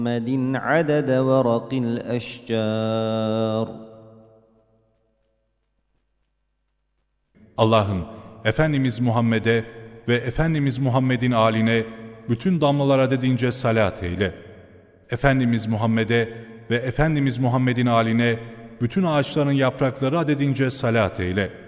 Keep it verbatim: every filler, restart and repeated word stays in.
محمد عدد ورق الأشجار. Allah'ım, Efendimiz Muhammed'e ve Efendimiz Muhammed'in âline bütün damlalar adedince salat eyle. Efendimiz Muhammed'e ve Efendimiz Muhammed'in âline bütün ağaçların yaprakları adedince salat eyle.